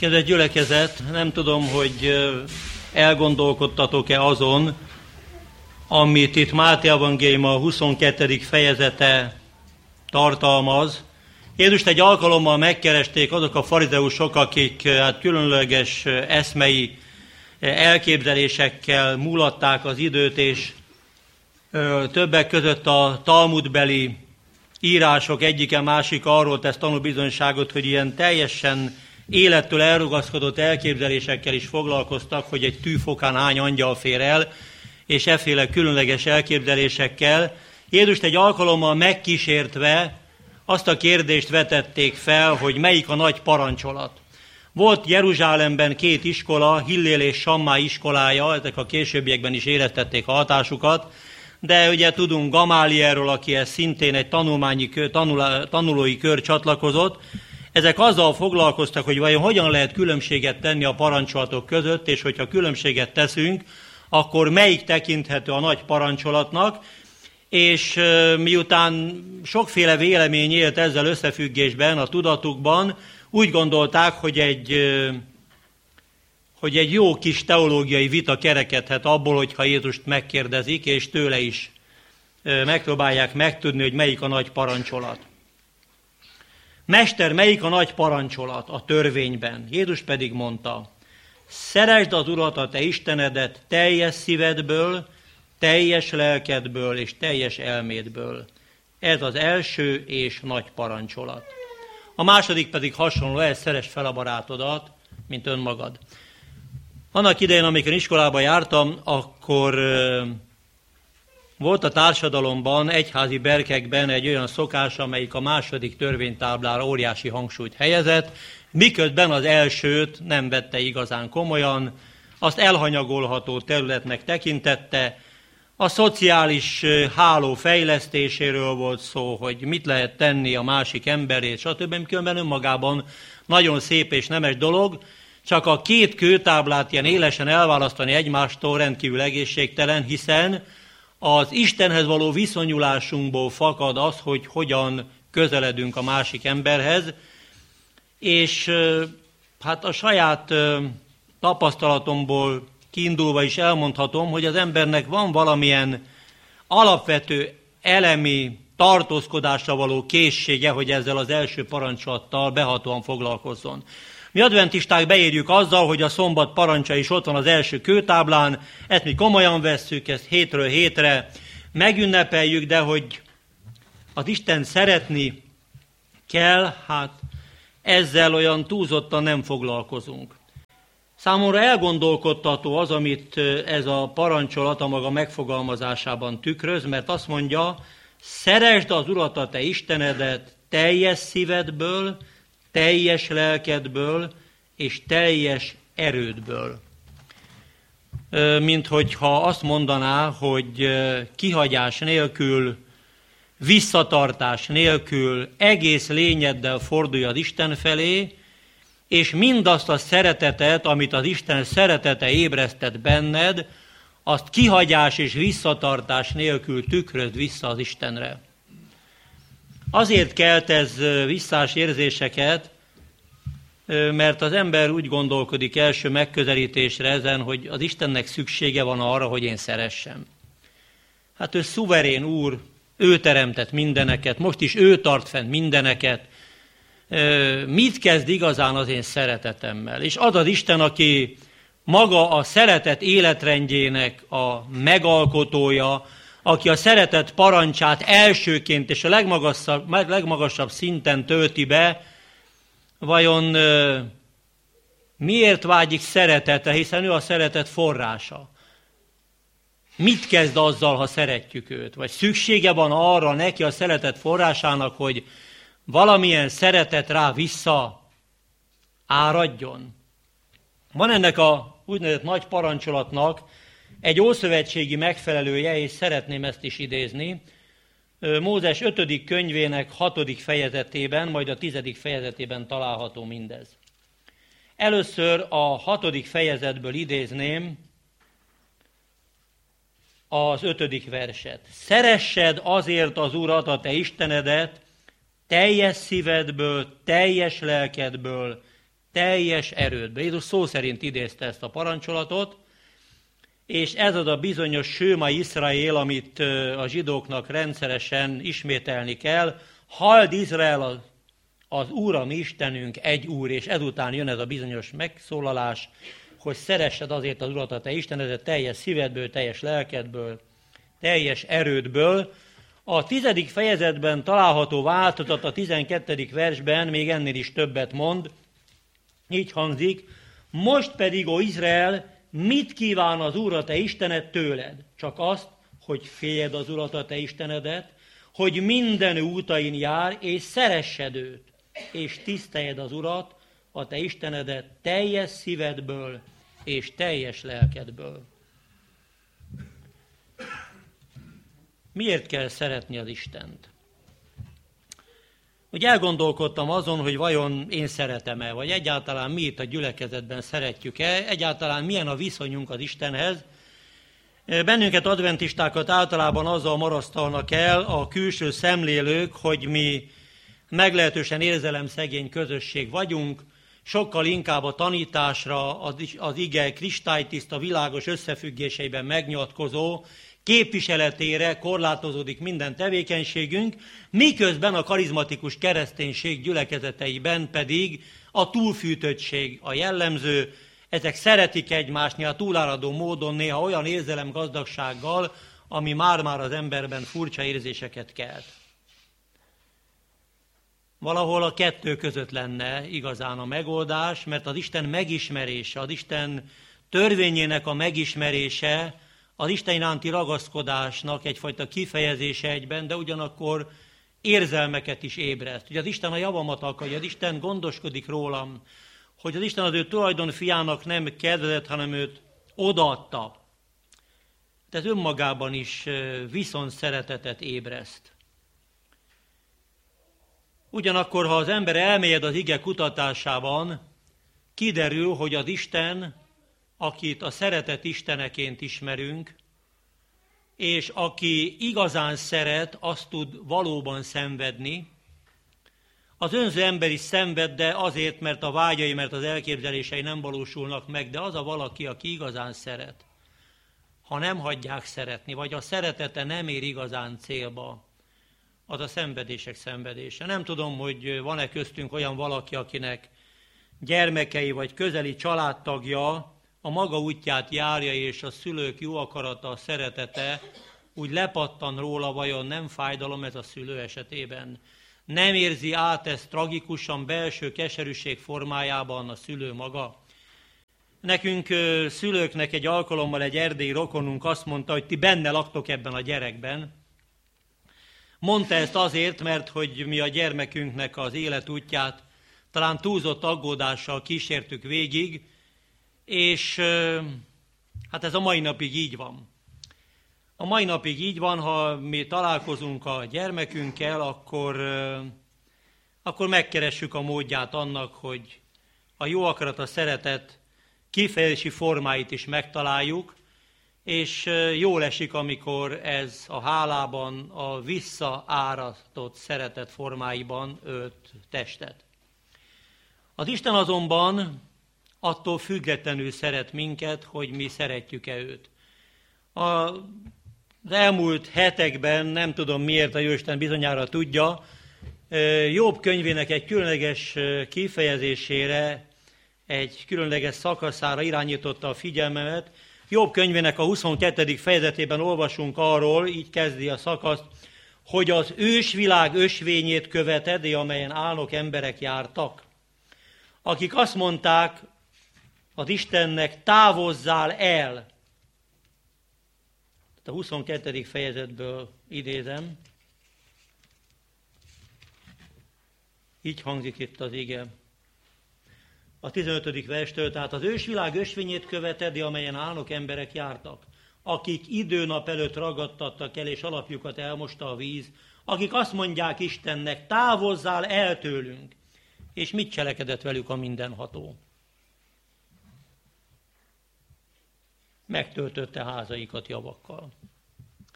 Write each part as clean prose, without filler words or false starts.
Kedves gyülekezet, nem tudom, hogy elgondolkodtatok-e azon, amit itt Máté evangélium a 22. fejezete tartalmaz. Jézust egy alkalommal megkeresték azok a farizeusok, akik különleges eszmei elképzelésekkel múlatták az időt, és többek között a talmudbeli írások egyike másik arról tesz tanúbizonyságot, hogy ilyen teljesen élettől elrugaszkodott elképzelésekkel is foglalkoztak, hogy egy tűfokán hány angyal fér el, és efféle különleges elképzelésekkel. Jézust egy alkalommal megkísértve azt a kérdést vetették fel, hogy melyik a nagy parancsolat. Volt Jeruzsálemben 2 iskola, Hillél és Sammá iskolája, ezek a későbbiekben is éreztették a hatásukat, de ugye tudunk Gamálielről, akihez szintén egy tanulói kör csatlakozott. Ezek azzal foglalkoztak, hogy vajon hogyan lehet különbséget tenni a parancsolatok között, és hogyha különbséget teszünk, akkor melyik tekinthető a nagy parancsolatnak, és miután sokféle vélemény élt ezzel összefüggésben a tudatukban, úgy gondolták, hogy egy jó kis teológiai vita kerekedhet abból, hogyha Jézust megkérdezik, és tőle is megpróbálják megtudni, hogy melyik a nagy parancsolat. Mester, melyik a nagy parancsolat a törvényben? Jézus pedig mondta, szeresd az Urat, a te Istenedet teljes szívedből, teljes lelkedből és teljes elmédből. Ez az első és nagy parancsolat. A második pedig hasonló, ez szeresd fel a barátodat, mint önmagad. Annak idején, amikor iskolába jártam, akkor volt a társadalomban, egyházi berkekben egy olyan szokás, amelyik a második törvénytáblára óriási hangsúlyt helyezett, miközben az elsőt nem vette igazán komolyan, azt elhanyagolható területnek tekintette, a szociális háló fejlesztéséről volt szó, hogy mit lehet tenni a másik emberért, stb. Miközben önmagában nagyon szép és nemes dolog, csak a 2 kőtáblát ilyen élesen elválasztani egymástól rendkívül egészségtelen, hiszen az Istenhez való viszonyulásunkból fakad az, hogy hogyan közeledünk a másik emberhez, és hát a saját tapasztalatomból kiindulva is elmondhatom, hogy az embernek van valamilyen alapvető elemi tartózkodásra való készsége, hogy ezzel az első parancsolattal behatóan foglalkozzon. Mi adventisták beírjuk azzal, hogy a szombat parancsa is ott van az első kőtáblán, ezt mi komolyan vesszük, ezt hétről hétre megünnepeljük, de hogy az Isten szeretni kell, hát ezzel olyan túlzottan nem foglalkozunk. Számomra elgondolkodtató az, amit ez a parancsolat a maga megfogalmazásában tükröz, mert azt mondja, szeresd az Urat, a te Istenedet teljes szívedből, teljes lelkedből és teljes erődből. Mint hogyha azt mondaná, hogy kihagyás nélkül, visszatartás nélkül egész lényeddel fordulj az Isten felé, és mindazt a szeretetet, amit az Isten szeretete ébresztett benned, azt kihagyás és visszatartás nélkül tükrözd vissza az Istenre. Azért kelt ez visszás érzéseket, mert az ember úgy gondolkodik első megközelítésre ezen, hogy az Istennek szüksége van arra, hogy én szeressem. Hát ő szuverén Úr, ő teremtett mindeneket, most is ő tart fenn mindeneket. Mit kezd igazán az én szeretetemmel? És az az Isten, aki maga a szeretet életrendjének a megalkotója, aki a szeretet parancsát elsőként és a legmagasabb szinten tölti be, vajon miért vágyik szeretetre, hiszen ő a szeretet forrása. Mit kezd azzal, ha szeretjük őt? Vagy szüksége van arra neki a szeretet forrásának, hogy valamilyen szeretet rá vissza áradjon? Van ennek a úgynevezett nagy parancsolatnak egy ószövetségi megfelelője, és szeretném ezt is idézni. Mózes 5. könyvének 6. fejezetében, majd a 10. fejezetében található mindez. Először a 6. fejezetből idézném az 5. verset. Szeressed azért az Urat, a te Istenedet, teljes szívedből, teljes lelkedből, teljes erődből. Jézus szó szerint idézte ezt a parancsolatot, és ez az a bizonyos Sőma Iszraél, amit a zsidóknak rendszeresen ismételni kell. Halld Izrael, az Úr a mi Istenünk egy Úr, és ezután jön ez a bizonyos megszólalás, hogy szeressed azért az Urat a te Istenedet teljes szívedből, teljes lelkedből, teljes erődből. A 10. fejezetben található változat a 12. versben még ennél is többet mond. Így hangzik: most pedig, ó Izrael, mit kíván az Úr a te Istened tőled? Csak azt, hogy féljed az Urat a te Istenedet, hogy minden útain jár, és szeressed őt, és tiszteljed az Urat, a te Istenedet teljes szívedből és teljes lelkedből. Miért kell szeretni az Istent? Úgy elgondolkodtam azon, hogy vajon én szeretem-e, vagy egyáltalán mi itt a gyülekezetben szeretjük-e, egyáltalán milyen a viszonyunk az Istenhez. Bennünket, adventistákat általában azzal marasztalnak el a külső szemlélők, hogy mi meglehetősen érzelemszegény közösség vagyunk, sokkal inkább a tanításra, az ige kristálytiszta, világos összefüggéseiben megnyilatkozó képviseletére korlátozódik minden tevékenységünk, miközben a karizmatikus kereszténység gyülekezeteiben pedig a túlfűtöttség a jellemző. Ezek szeretik egymást néha túláradó módon, néha olyan érzelemgazdagsággal, ami már-már az emberben furcsa érzéseket kelt. Valahol a kettő között lenne igazán a megoldás, mert az Isten megismerése, az Isten törvényének a megismerése, az Isten iránti ragaszkodásnak egyfajta kifejezése egyben, de ugyanakkor érzelmeket is ébreszt. Hogy az Isten a javamat akarja, az Isten gondoskodik rólam, hogy az Isten az ő tulajdon fiának nem kedvezett, hanem őt odaadta. De ez önmagában is viszont szeretetet ébreszt. Ugyanakkor, ha az ember elmélyed az ige kutatásában, kiderül, hogy az Isten, akit a szeretet isteneként ismerünk, és aki igazán szeret, azt tud valóban szenvedni. Az önző ember is szenved, de azért, mert a vágyai, mert az elképzelései nem valósulnak meg, de az a valaki, aki igazán szeret. Ha nem hagyják szeretni, vagy a szeretete nem ér igazán célba, az a szenvedések szenvedése. Nem tudom, hogy van-e köztünk olyan valaki, akinek gyermekei vagy közeli családtagja a maga útját járja, és a szülők jó akarata, szeretete úgy lepattan róla, vajon nem fájdalom ez a szülő esetében? Nem érzi át ezt tragikusan, belső keserűség formájában a szülő maga? Nekünk szülőknek egy alkalommal egy erdélyi rokonunk azt mondta, hogy ti benne laktok ebben a gyerekben. Mondta ezt azért, mert hogy mi a gyermekünknek az életútját talán túlzott aggódással kísértük végig, és hát ez a mai napig így van. A mai napig így van, ha mi találkozunk a gyermekünkkel, akkor megkeressük a módját annak, hogy a jó akarat, a szeretet kifejezési formáit is megtaláljuk, és jól esik, amikor ez a hálában, a visszaárasztott szeretet formáiban ölt testet. Az Isten azonban attól függetlenül szeret minket, hogy mi szeretjük-e őt. Az elmúlt hetekben, nem tudom miért, a Jóisten bizonyára tudja, Jobb könyvének egy különleges kifejezésére, egy különleges szakaszára irányította a figyelmemet. Jobb könyvének a 22. fejezetében olvasunk arról, így kezdi a szakaszt, hogy az ősvilág ösvényét követed, amelyen álnok emberek jártak, akik azt mondták az Istennek, távozzál el. A 22. fejezetből idézem. Így hangzik itt az ige. A 15. verstől, tehát az ősvilág ösvényét követed, amelyen álnok emberek jártak, akik idő-nap előtt ragadtattak el, és alapjukat elmosta a víz, akik azt mondják Istennek, távozzál el tőlünk. És mit cselekedett velük a mindenható? Megtöltötte házaikat javakkal.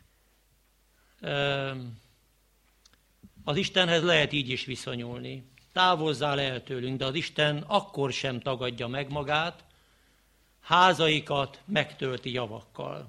Az Istenhez lehet így is viszonyulni. távozzál el tőlünk, de az Isten akkor sem tagadja meg magát, házaikat megtölti javakkal.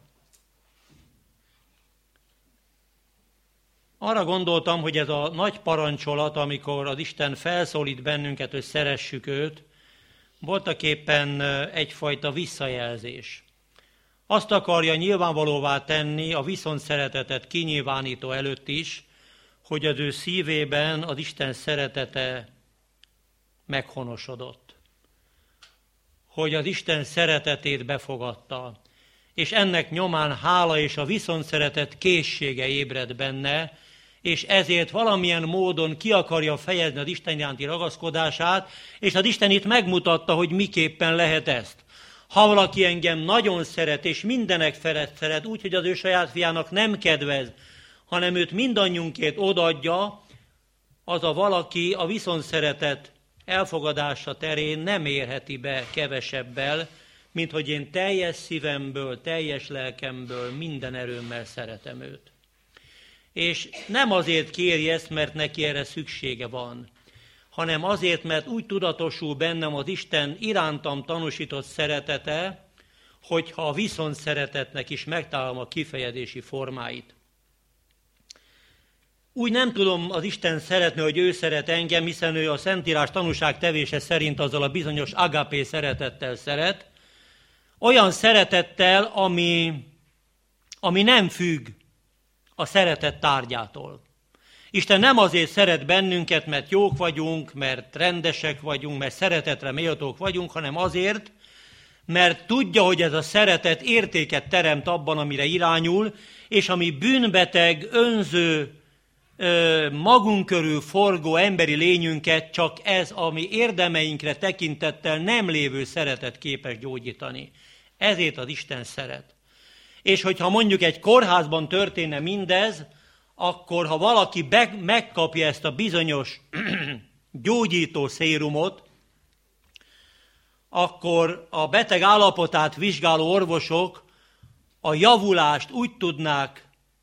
Arra gondoltam, hogy ez a nagy parancsolat, amikor az Isten felszólít bennünket, hogy szeressük őt, voltaképpen egyfajta visszajelzés. Azt akarja nyilvánvalóvá tenni a viszontszeretetet kinyilvánító előtt is, hogy az ő szívében az Isten szeretete meghonosodott. Hogy az Isten szeretetét befogadta, és ennek nyomán hála és a viszontszeretet készsége ébred benne, és ezért valamilyen módon ki akarja fejezni az Isten iránti ragaszkodását, és az Isten itt megmutatta, hogy miképpen lehet ezt. Ha valaki engem nagyon szeret, és mindenek felett szeret, úgy, hogy az ő saját fiának nem kedvez, hanem őt mindannyiunkért odaadja, az a valaki a viszontszeretet elfogadása terén nem érheti be kevesebbel, mint hogy én teljes szívemből, teljes lelkemből, minden erőmmel szeretem őt. És nem azért kéri ezt, mert neki erre szüksége van, hanem azért, mert úgy tudatosul bennem az Isten irántam tanúsított szeretete, hogyha a viszontszeretetnek is megtalálom a kifejezési formáit. Úgy nem tudom az Isten szeretni, hogy ő szeret engem, hiszen ő a Szentírás tanúság tevése szerint azzal a bizonyos agapé szeretettel szeret, olyan szeretettel, ami nem függ a szeretet tárgyától. Isten nem azért szeret bennünket, mert jók vagyunk, mert rendesek vagyunk, mert szeretetre méltók vagyunk, hanem azért, mert tudja, hogy ez a szeretet értéket teremt abban, amire irányul, és ami bűnbeteg, önző, magunk körül forgó emberi lényünket csak ez, ami érdemeinkre tekintettel nem lévő szeretet képes gyógyítani. Ezért az Isten szeret. És hogyha mondjuk egy kórházban történne mindez, akkor ha valaki megkapja ezt a bizonyos gyógyító szérumot, akkor a beteg állapotát vizsgáló orvosok a javulást úgy tudnák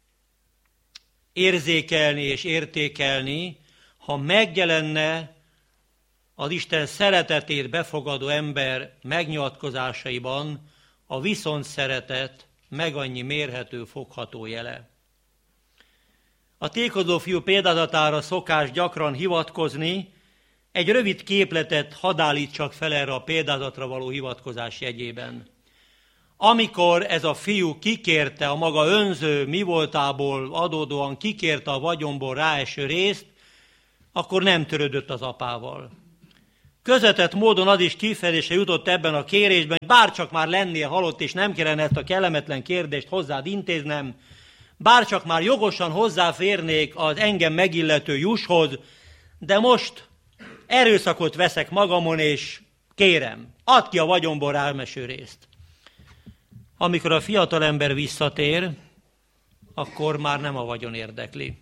érzékelni és értékelni, ha megjelenne az Isten szeretetét befogadó ember megnyilatkozásaiban a viszontszeretet meg annyi mérhető, fogható jele. A tékozó fiú példázatára szokás gyakran hivatkozni, egy rövid képletet hadd állítsak fel erre a példázatra való hivatkozás jegyében. Amikor ez a fiú kikérte a maga önző mi voltából adódóan kikérte a vagyonból ráeső részt, akkor nem törődött az apával. Közvetett módon az is kifejezésre jutott ebben a kérésben, hogy bárcsak már lennél halott, és nem kellene ezt a kellemetlen kérdést hozzád intéznem, bárcsak már jogosan hozzáférnék az engem megillető jusshoz, de most erőszakot veszek magamon, és kérem, add ki a vagyonból rám eső részt. Amikor a fiatalember visszatér, akkor már nem a vagyon érdekli,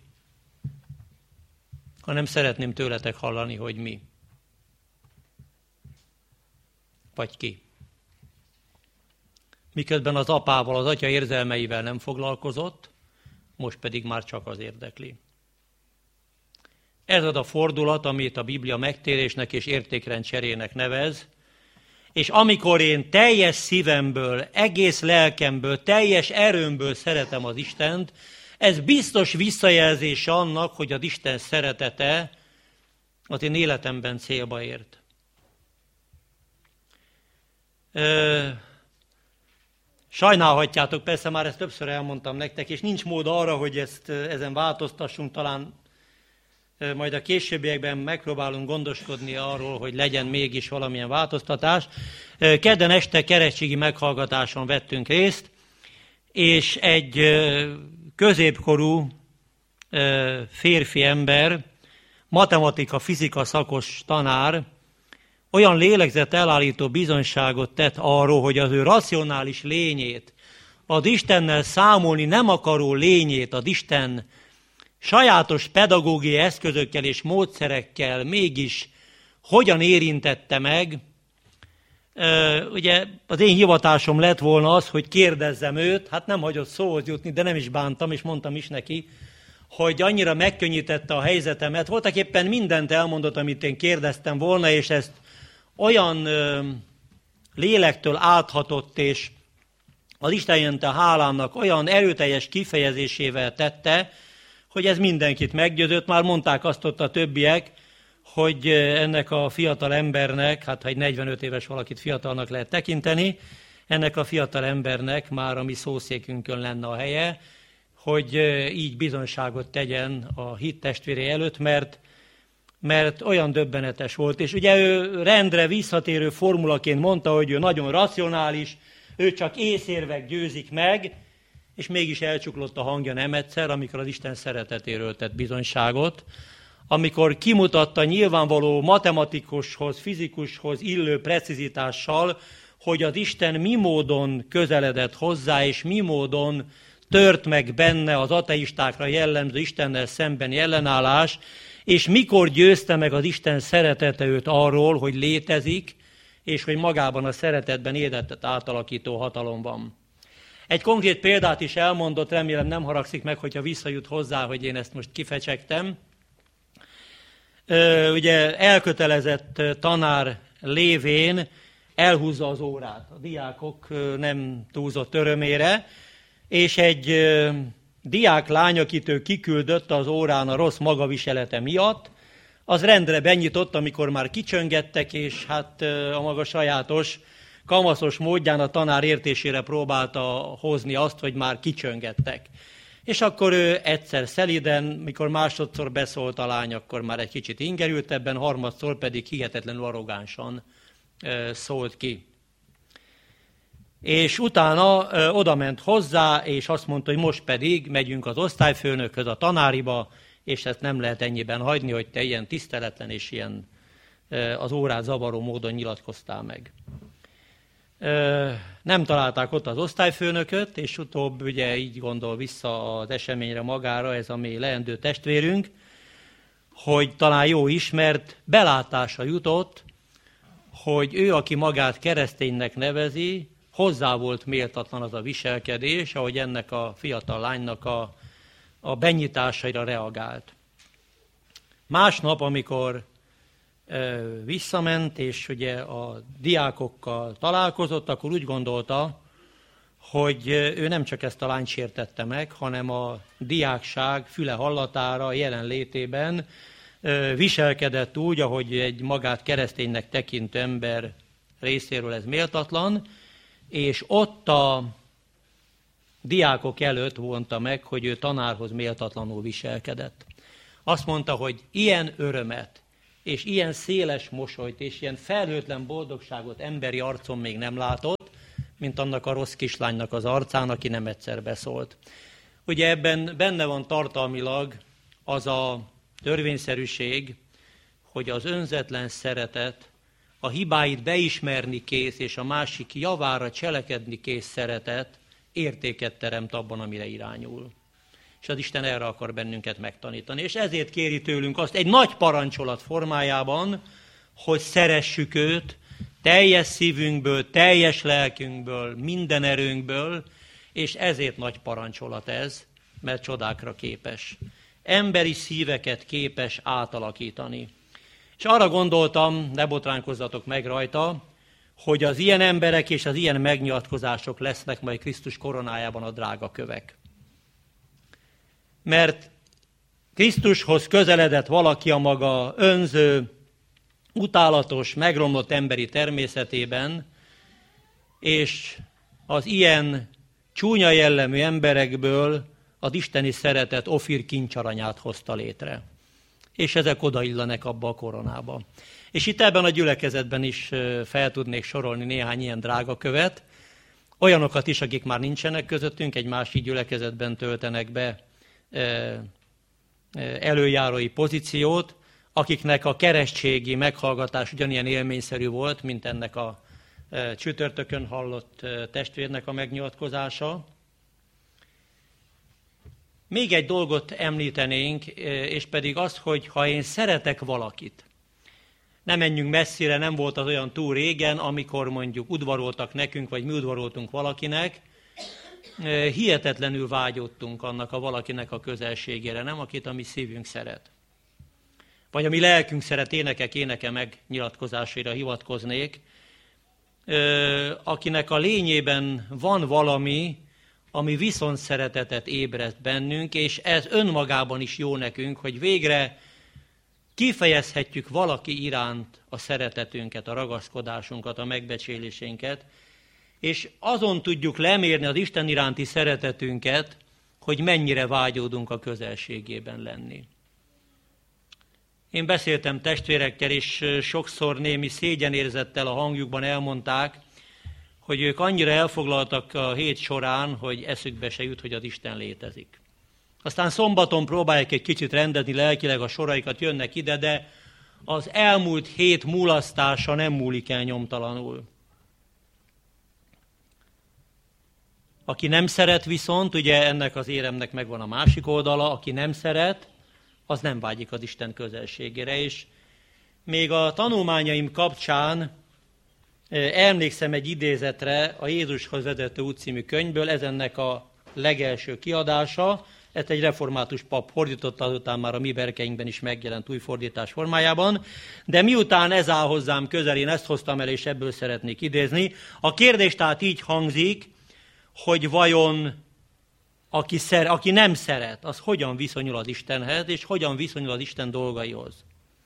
hanem szeretném tőletek hallani, hogy mi. Vagy ki. Miközben az apával, az atya érzelmeivel nem foglalkozott, most pedig már csak az érdekli. Ez az a fordulat, amit a Biblia megtérésnek és értékrend cserének nevez, és amikor én teljes szívemből, egész lelkemből, teljes erőmből szeretem az Istent, ez biztos visszajelzés annak, hogy az Isten szeretete az én életemben célba ért. Sajnálhatjátok, persze már ezt többször elmondtam nektek, és nincs mód arra, hogy ezen változtassunk, talán majd a későbbiekben megpróbálunk gondoskodni arról, hogy legyen mégis valamilyen változtatás. Kedden este keresztségi meghallgatáson vettünk részt, és egy középkorú férfi ember, matematika-fizika szakos tanár olyan lélegzet elállító bizonyságot tett arról, hogy az ő racionális lényét, az Istennel számolni nem akaró lényét, az Isten sajátos pedagógiai eszközökkel és módszerekkel mégis hogyan érintette meg. Ugye az én hivatásom lett volna az, hogy kérdezzem őt, hát nem hagyott szóhoz jutni, de nem is bántam, és mondtam is neki, hogy annyira megkönnyítette a helyzetemet. Voltak éppen mindent elmondott, amit én kérdeztem volna, és ezt olyan lélektől áthatott, és az Isten jelente hálámnak olyan erőteljes kifejezésével tette, hogy ez mindenkit meggyőzött. Már mondták azt ott a többiek, hogy ennek a fiatal embernek, hát ha egy 45 éves valakit fiatalnak lehet tekinteni, ennek a fiatal embernek már a mi szószékünkön lenne a helye, hogy így bizonyságot tegyen a hittestvéré előtt, mert olyan döbbenetes volt. És ugye ő rendre visszatérő formulaként mondta, hogy ő nagyon racionális, ő csak észérvek győzik meg, és mégis elcsuklott a hangja nem egyszer, amikor az Isten szeretetéről tett bizonyságot, amikor kimutatta nyilvánvaló matematikushoz, fizikushoz illő precizitással, hogy az Isten mi módon közeledett hozzá, és mi módon tört meg benne az ateistákra jellemző Istennel szembeni ellenállás, és mikor győzte meg az Isten szeretete őt arról, hogy létezik, és hogy magában a szeretetben életet átalakító hatalom van. Egy konkrét példát is elmondott, remélem nem haragszik meg, hogyha visszajut hozzá, hogy én ezt most kifecsegtem. Ugye elkötelezett tanár lévén elhúzza az órát a diákok nem túlzott örömére, és egy diáklány, akit ő kiküldött az órán a rossz magaviselete miatt, az rendre benyitott, amikor már kicsöngettek, és hát a maga sajátos, kamaszos módján a tanár értésére próbálta hozni azt, hogy már kicsöngettek. És akkor ő egyszer szeliden, mikor másodszor beszólt a lány, akkor már egy kicsit ingerültebben, harmadszor pedig hihetetlenül arrogánsan szólt ki. És utána odament hozzá, és azt mondta, hogy most pedig megyünk az osztályfőnökhöz, a tanáriba, és ezt nem lehet ennyiben hagyni, hogy te ilyen tiszteletlen és ilyen az órát zavaró módon nyilatkoztál meg. Nem találták ott az osztályfőnököt, és utóbb ugye így gondol vissza az eseményre magára ez a mély leendő testvérünk, hogy talán jó is, mert belátásra jutott, hogy ő, aki magát kereszténynek nevezi, hozzá volt méltatlan az a viselkedés, ahogy ennek a fiatal lánynak a benyitásaira reagált. Másnap, amikor visszament, és ugye a diákokkal találkozott, akkor úgy gondolta, hogy ő nem csak ezt a lányt sértette meg, hanem a diákság füle hallatára jelenlétében viselkedett úgy, ahogy egy magát kereszténynek tekintő ember részéről ez méltatlan, és ott a diákok előtt mondta meg, hogy ő tanárhoz méltatlanul viselkedett. Azt mondta, hogy ilyen örömet, és ilyen széles mosolyt, és ilyen felhőtlen boldogságot emberi arcon még nem látott, mint annak a rossz kislánynak az arcán, aki nem egyszer beszólt. Ugye ebben benne van tartalmilag az a törvényszerűség, hogy az önzetlen szeretet, a hibáit beismerni kész, és a másik javára cselekedni kész szeretet értéket teremt abban, amire irányul. És az Isten erre akar bennünket megtanítani. És ezért kéri tőlünk azt egy nagy parancsolat formájában, hogy szeressük őt teljes szívünkből, teljes lelkünkből, minden erőnkből, és ezért nagy parancsolat ez, mert csodákra képes. Emberi szíveket képes átalakítani. És arra gondoltam, ne botránkozzatok meg rajta, hogy az ilyen emberek és az ilyen megnyilatkozások lesznek majd Krisztus koronájában a drága kövek. Mert Krisztushoz közeledett valaki a maga önző, utálatos, megromlott emberi természetében, és az ilyen csúnya jellemű emberekből az isteni szeretet Ofir kincsaranyát hozta létre. És ezek odaillenek abba a koronába. És itt ebben a gyülekezetben is fel tudnék sorolni néhány ilyen drága követ, olyanokat is, akik már nincsenek közöttünk, egy másik gyülekezetben töltenek be előjárói pozíciót, akiknek a keresztségi meghallgatás ugyanilyen élményszerű volt, mint ennek a csütörtökön hallott testvérnek a megnyilatkozása. Még egy dolgot említenénk, és pedig az, hogy ha én szeretek valakit, nem menjünk messzire, nem volt az olyan túl régen, amikor mondjuk udvaroltak nekünk, vagy mi udvaroltunk valakinek, hihetetlenül vágyottunk annak a valakinek a közelségére, nem akit a mi szívünk szeret. Vagy a mi lelkünk szeret, éneke megnyilatkozásaira hivatkoznék, akinek a lényében van valami, ami viszont szeretetet ébreszt bennünk, és ez önmagában is jó nekünk, hogy végre kifejezhetjük valaki iránt a szeretetünket, a ragaszkodásunkat, a megbecsülésénket, és azon tudjuk lemérni az Isten iránti szeretetünket, hogy mennyire vágyódunk a közelségében lenni. Én beszéltem testvérekkel, és sokszor némi szégyenérzettel a hangjukban elmondták, hogy ők annyira elfoglaltak a hét során, hogy eszükbe se jut, hogy az Isten létezik. Aztán szombaton próbálják egy kicsit rendezni lelkileg a soraikat, jönnek ide, de az elmúlt hét mulasztása nem múlik el nyomtalanul. Aki nem szeret viszont, ugye ennek az éremnek megvan a másik oldala, aki nem szeret, az nem vágyik az Isten közelségére. És még a tanulmányaim kapcsán emlékszem egy idézetre a Jézushoz vezető út című könyvből, ez ennek a legelső kiadása, ezt egy református pap fordította, azután már a mi berkeinkben is megjelent új fordítás formájában, de miután ez áll hozzám közel, én ezt hoztam el, és ebből szeretnék idézni. A kérdés tehát így hangzik, hogy vajon aki nem szeret, az hogyan viszonyul az Istenhez, és hogyan viszonyul az Isten dolgaihoz.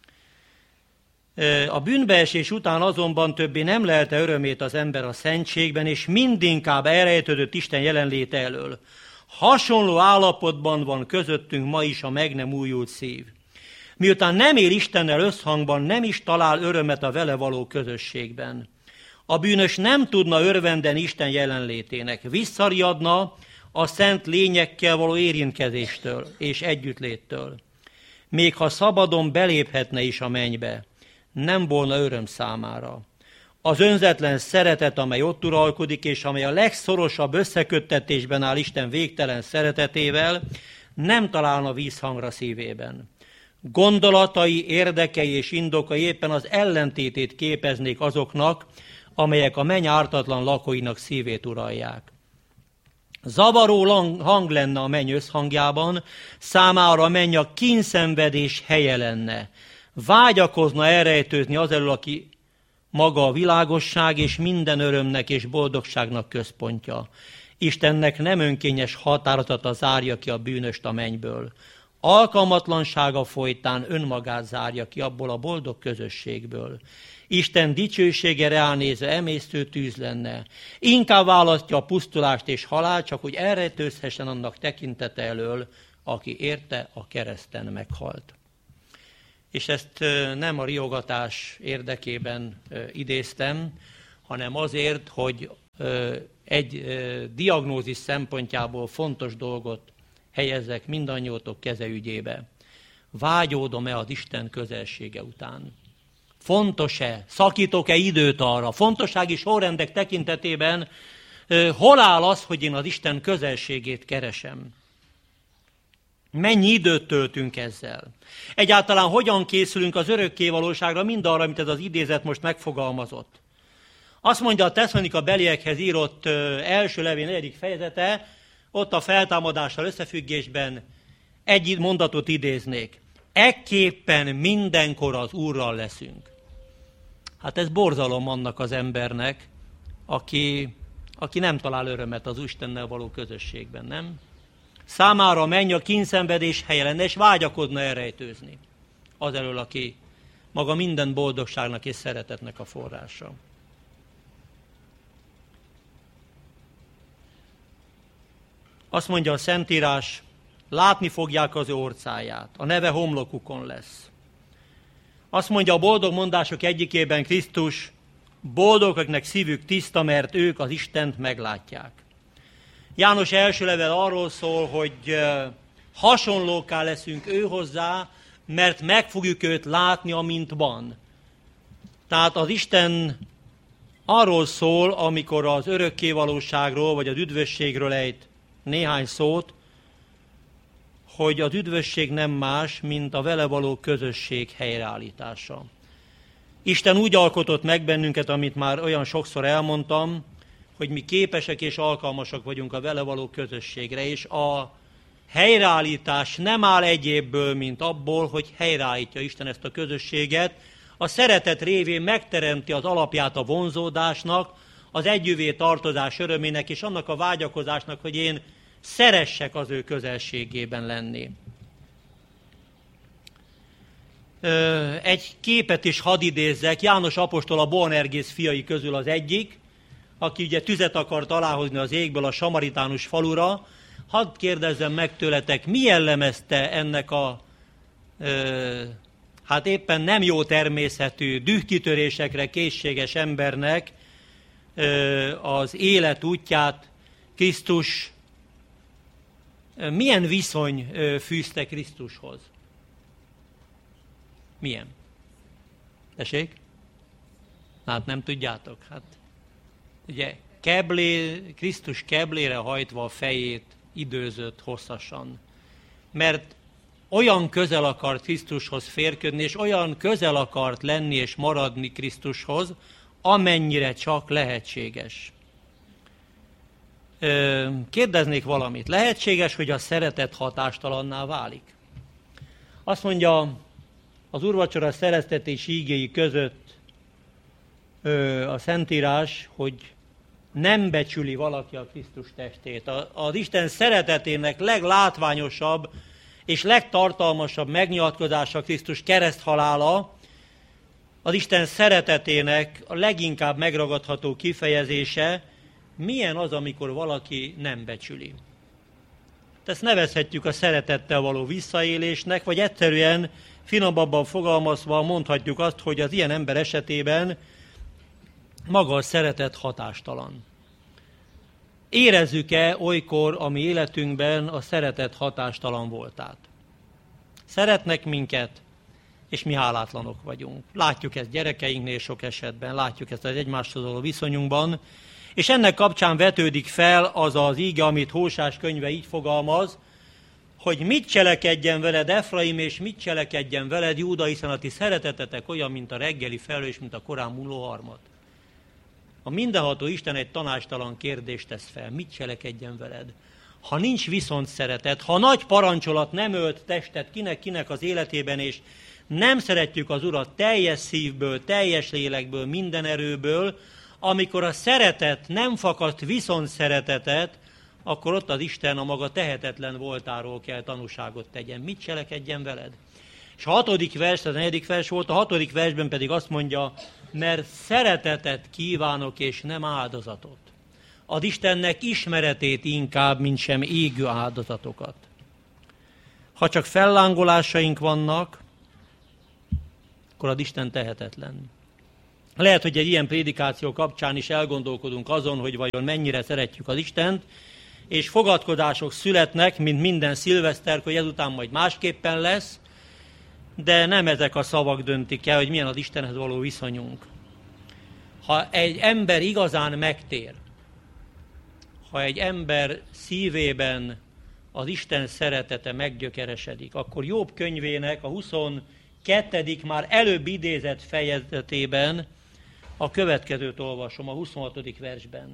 A bűnbeesés után azonban többé nem lelte örömét az ember a szentségben, és mindinkább elrejtődött Isten jelenléte elől. Hasonló állapotban van közöttünk ma is a meg nem újult szív. Miután nem él Istennel összhangban, nem is talál örömet a vele való közösségben. A bűnös nem tudna örvendeni Isten jelenlétének, visszariadna a szent lényekkel való érintkezéstől és együttléttől. Még ha szabadon beléphetne is a mennybe, nem volna öröm számára. Az önzetlen szeretet, amely ott uralkodik, és amely a legszorosabb összeköttetésben áll Isten végtelen szeretetével, nem találna vízhangra szívében. Gondolatai, érdekei és indokai éppen az ellentétét képeznék azoknak, amelyek a menny ártatlan lakóinak szívét uralják. Zavaró hang lenne a menny összhangjában, számára a menny a kínszenvedés helye lenne. Vágyakozna elrejtőzni az elől, aki maga a világosság és minden örömnek és boldogságnak központja. Istennek nem önkényes határozata zárja ki a bűnöst a mennyből. Alkalmatlansága folytán önmagát zárja ki abból a boldog közösségből. Isten dicsősége ránézve emésztő tűz lenne. Inkább választja a pusztulást és halált, csak hogy elrejtőzhessen annak tekintete elől, aki érte a kereszten meghalt. És ezt nem a riogatás érdekében idéztem, hanem azért, hogy egy diagnózis szempontjából fontos dolgot helyezzek mindannyiótok kezeügyébe. Vágyódom-e az Isten közelsége után? Fontos-e? Szakítok-e időt arra? Fontossági sorrendek tekintetében hol áll az, hogy én az Isten közelségét keresem? Mennyi időt töltünk ezzel? Egyáltalán hogyan készülünk az örökkévalóságra, mindarra, amit ez az idézet most megfogalmazott? Azt mondja a Tesszalonika beliekhez írott első levél 4. fejezete, ott a feltámadással összefüggésben egy mondatot idéznék. Ekképpen mindenkor az Úrral leszünk. Hát ez borzalom annak az embernek, aki nem talál örömet az Istennel való közösségben, nem? Számára a menny a kínszenvedés helye lenne, és vágyakozna elrejtőzni az elől, aki maga minden boldogságnak és szeretetnek a forrása. Azt mondja a Szentírás, látni fogják az ő orcáját, a neve homlokukon lesz. Azt mondja a boldog mondások egyikében Krisztus, boldogoknak szívük tiszta, mert ők az Istent meglátják. János első levél arról szól, hogy hasonlókká leszünk ő hozzá, mert meg fogjuk őt látni, amint van. Tehát az Isten arról szól, amikor az örökkévalóságról, vagy az üdvösségről ejt néhány szót, hogy az üdvösség nem más, mint a vele való közösség helyreállítása. Isten úgy alkotott meg bennünket, amit már olyan sokszor elmondtam, hogy mi képesek és alkalmasak vagyunk a vele való közösségre, és a helyreállítás nem áll egyébből, mint abból, hogy helyreállítja Isten ezt a közösséget, a szeretet révén megteremti az alapját a vonzódásnak, az együvé tartozás örömének és annak a vágyakozásnak, hogy én szeressek az ő közelségében lenni. Egy képet is hadd idézzek, János apostol a Boanerges fiai közül az egyik, aki ugye tüzet akart aláhozni az égből a samaritánus falura. Hadd kérdezzem meg tőletek, mi jellemezte ennek a hát éppen nem jó természetű, dühkitörésekre készséges embernek az élet útját? Krisztus, milyen viszony fűzte Krisztushoz? Milyen? Tessék? Hát nem tudjátok? Hát ugye Krisztus keblére hajtva a fejét időzött hosszasan, mert olyan közel akart Krisztushoz férkődni, és olyan közel akart lenni és maradni Krisztushoz, amennyire csak lehetséges. Kérdeznék valamit. Lehetséges, hogy a szeretet hatástalanná válik? Azt mondja az úrvacsora szereztetés ígéi között a Szentírás, hogy nem becsüli valaki a Krisztus testét. Az Isten szeretetének leglátványosabb és legtartalmasabb megnyilatkozása Krisztus kereszthalála, az Isten szeretetének a leginkább megragadható kifejezése. Milyen az, amikor valaki nem becsüli? Ezt nevezhetjük a szeretettel való visszaélésnek, vagy egyszerűen finomabban fogalmazva mondhatjuk azt, hogy az ilyen ember esetében maga a szeretet hatástalan. Érezzük-e olykor a mi életünkben a szeretet hatástalan voltát? Szeretnek minket, és mi hálátlanok vagyunk. Látjuk ezt gyerekeinknél sok esetben, látjuk ezt az egymáshoz való viszonyunkban, és ennek kapcsán vetődik fel az az íge, amit Hósás könyve így fogalmaz, hogy mit cselekedjen veled Efraim, és mit cselekedjen veled Júda, hiszen a ti szeretetetek olyan, mint a reggeli felhő, és mint a korán múló harmat. A mindenható Isten egy tanácstalan kérdést tesz fel, mit cselekedjen veled? Ha nincs viszont szeretet, ha nagy parancsolat nem ölt testet kinek az életében, és nem szeretjük az Urat teljes szívből, teljes lélekből, minden erőből, amikor a szeretet nem fakaszt viszont szeretetet, akkor ott az Isten a maga tehetetlen voltáról kell tanúságot tegyen. Mit cselekedjen veled? És a 6. vers, az 4. vers volt, a 6. versben pedig azt mondja, mert szeretetet kívánok, és nem áldozatot. Az Istennek ismeretét inkább, mint sem égő áldozatokat. Ha csak fellángolásaink vannak, akkor az Isten tehetetlen. Lehet, hogy egy ilyen prédikáció kapcsán is elgondolkodunk azon, hogy vajon mennyire szeretjük az Istent, és fogadkozások születnek, mint minden szilveszter, hogy ezután majd másképpen lesz, de nem ezek a szavak döntik el, hogy milyen az Istenhez való viszonyunk. Ha egy ember igazán megtér, ha egy ember szívében az Isten szeretete meggyökeresedik, akkor Jobb könyvének a 22. már előbb idézett fejezetében a következőt olvasom, a 26. versben.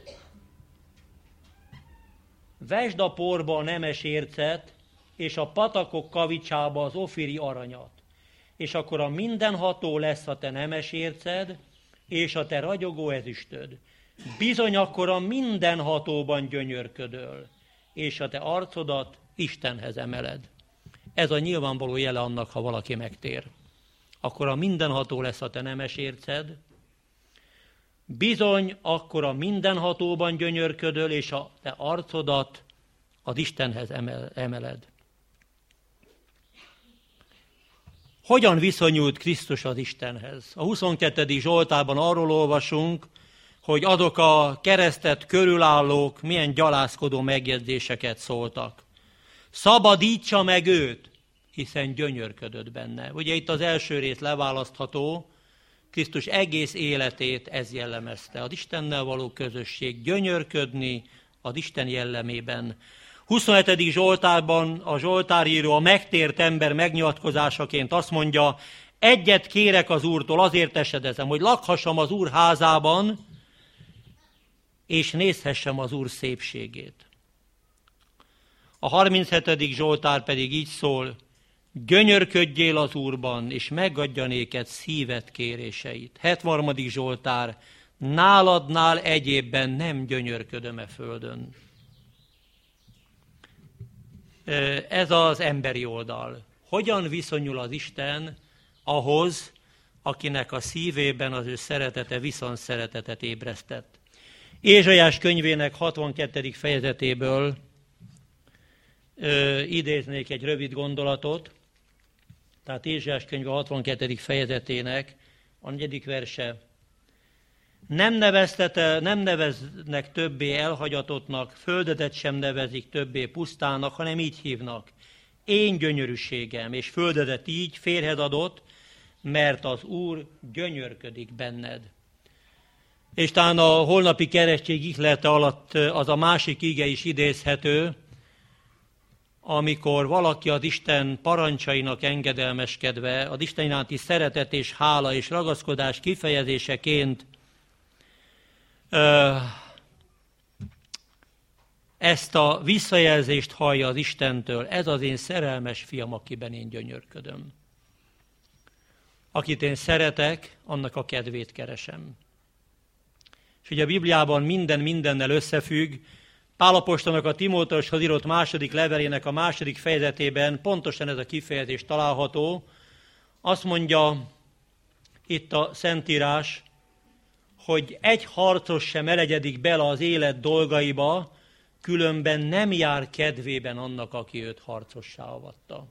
Vesd a porba a nemes ércet, és a patakok kavicsába az ofiri aranyat, és akkor a mindenható lesz a te nemes érced, és a te ragyogó ezüstöd. Bizony akkor a mindenhatóban gyönyörködöl, és a te arcodat Istenhez emeled. Ez a nyilvánvaló jele annak, ha valaki megtér. Akkor a mindenható lesz a te nemes érced, bizony akkor a mindenhatóban gyönyörködöl, és a te arcodat az Istenhez emeled. Hogyan viszonyult Krisztus az Istenhez? A 22. Zsoltárban arról olvasunk, hogy azok a keresztet körülállók milyen gyalázkodó megjegyzéseket szóltak. Szabadítsa meg őt, hiszen gyönyörködött benne. Ugye itt az első rész leválasztható, Krisztus egész életét ez jellemezte. Az Istennel való közösség, gyönyörködni az Isten jellemében. 27. Zsoltárban a zsoltáríró a megtért ember megnyilatkozásaként azt mondja, egyet kérek az Úrtól, azért esedezem, hogy lakhassam az Úr házában, és nézhessem az Úr szépségét. A 37. Zsoltár pedig így szól: gyönyörködjél az Úrban, és megadja néked szíved kéréseit. 73. Zsoltár: náladnál egyébben nem gyönyörködöm e földön. Ez az emberi oldal. Hogyan viszonyul az Isten ahhoz, akinek a szívében az ő szeretete viszonszeretetet ébresztett? Ézsaiás könyvének 62. fejezetéből idéznék egy rövid gondolatot. Tehát Ézsaiás könyve 62. fejezetének a 4. verse: nem neveznek többé elhagyatottnak, földedet sem nevezik többé pusztának, hanem így hívnak: én gyönyörűségem, és földedet így férhed adott, mert az Úr gyönyörködik benned. És talán a holnapi keresztség ihlete alatt az a másik ige is idézhető, amikor valaki az Isten parancsainak engedelmeskedve, az Isten iránti szeretet és hála és ragaszkodás kifejezéseként ezt a visszajelzést hallja az Istentől: ez az én szerelmes fiam, akiben én gyönyörködöm. Akit én szeretek, annak a kedvét keresem. És ugye a Bibliában minden mindennel összefügg. Pál apostolnak a Timóteushoz írott második levelének a 2. fejezetében pontosan ez a kifejezés található. Azt mondja itt a Szentírás, hogy egy harcos sem elegyedik bele az élet dolgaiba, különben nem jár kedvében annak, aki őt harcossá avatta.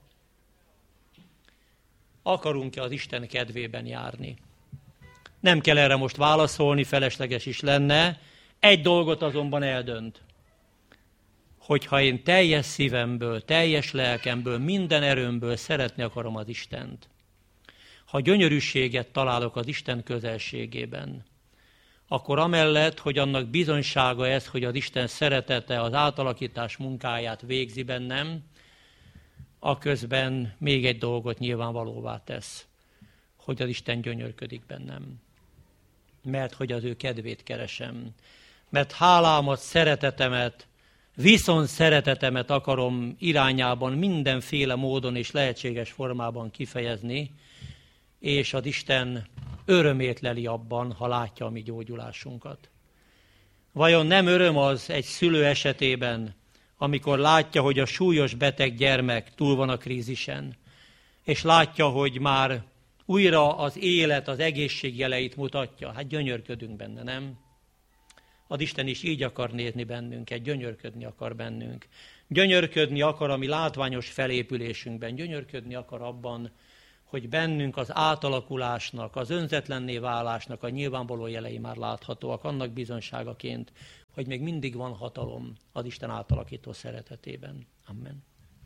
Akarunk-e az Isten kedvében járni? Nem kell erre most válaszolni, felesleges is lenne. Egy dolgot azonban eldönt: hogyha én teljes szívemből, teljes lelkemből, minden erőmből szeretni akarom az Istent, ha gyönyörűséget találok az Isten közelségében, akkor amellett, hogy annak bizonysága ez, hogy az Isten szeretete az átalakítás munkáját végzi bennem, aközben még egy dolgot nyilvánvalóvá tesz, hogy az Isten gyönyörködik bennem. Mert hogy az ő kedvét keresem. Mert hálámat, szeretetemet, viszont szeretetemet akarom irányában mindenféle módon és lehetséges formában kifejezni, és az Isten örömét leli abban, ha látja a mi gyógyulásunkat. Vajon nem öröm az egy szülő esetében, amikor látja, hogy a súlyos beteg gyermek túl van a krízisen, és látja, hogy már újra az élet, az egészség jeleit mutatja? Hát gyönyörködünk benne, nem? Az Isten is így akar nézni bennünket, gyönyörködni akar bennünk. Gyönyörködni akar a mi látványos felépülésünkben, gyönyörködni akar abban, hogy bennünk az átalakulásnak, az önzetlenné válásnak a nyilvánvaló jelei már láthatóak, annak bizonyságaként, hogy még mindig van hatalom az Isten átalakító szeretetében. Amen.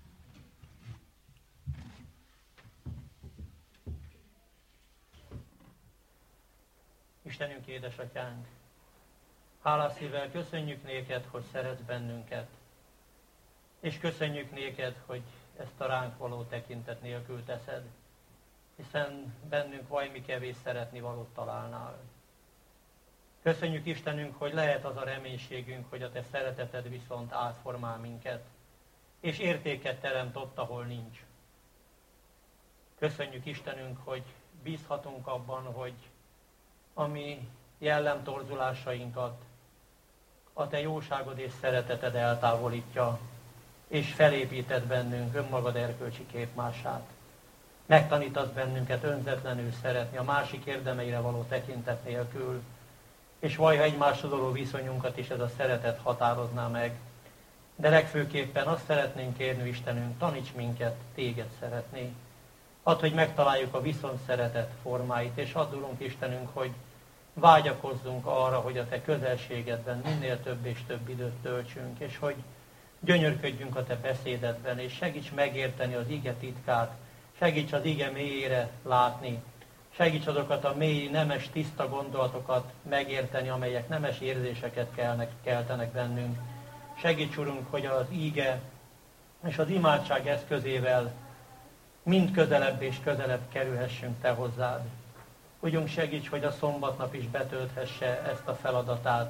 Istenünk, édesatyánk, hálás szívvel köszönjük néked, hogy szeretsz bennünket, és köszönjük néked, hogy ezt a ránk való tekintet nélkül teszed, hiszen bennünk vajmi kevés szeretni valót találnál. Köszönjük Istenünk, hogy lehet az a reménységünk, hogy a te szereteted viszont átformál minket, és értéket teremt ott, ahol nincs. Köszönjük Istenünk, hogy bízhatunk abban, hogy a mi jellemtorzulásainkat a te jóságod és szereteted eltávolítja, és felépíted bennünk önmagad erkölcsi képmását. Megtanítasz bennünket önzetlenül szeretni, a másik érdemeire való tekintet nélkül, és vajha egymáshoz való viszonyunkat is ez a szeretet határozná meg. De legfőképpen azt szeretnénk kérni, Istenünk, taníts minket téged szeretni. Add, hogy megtaláljuk a viszonszeretet formáit, és add, Urunk Istenünk, hogy vágyakozzunk arra, hogy a te közelségedben minél több és több időt töltsünk, és hogy gyönyörködjünk a te beszédedben, és segíts megérteni az ige titkát, segíts az ige mélyére látni, segíts azokat a mély, nemes, tiszta gondolatokat megérteni, amelyek nemes érzéseket keltenek bennünk. Segíts, Urunk, hogy az ige és az imádság eszközével mind közelebb és közelebb kerülhessünk te hozzád. Ugyunk segíts, hogy a szombatnap is betölthesse ezt a feladatát,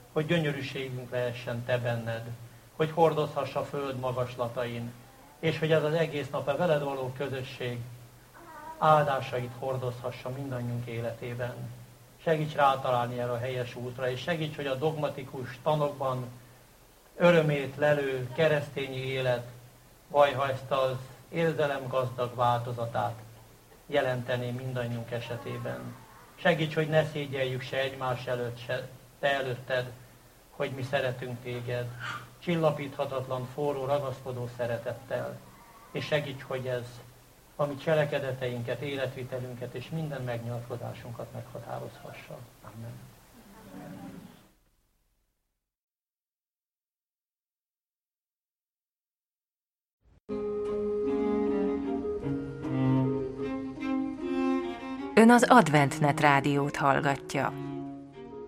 hogy gyönyörűségünk lehessen te benned, hogy hordozhassa a föld magaslatain, és hogy ez az egész nap a veled való közösség áldásait hordozhassa mindannyiunk életében. Segíts rátalálni erre a helyes útra, és segíts, hogy a dogmatikus tanokban örömét lelő keresztényi élet, vajha ezt az érzelemgazdag változatát jelentené mindannyiunk esetében. Segíts, hogy ne szégyeljük se egymás előtt, se te előtted, hogy mi szeretünk téged, csillapíthatatlan, forró, ragaszkodó szeretettel. És segíts, hogy ez a mi cselekedeteinket, életvitelünket és minden megnyilvánulásунkat meghatározhassa. Amen. Ön az AdventNet rádiót hallgatja.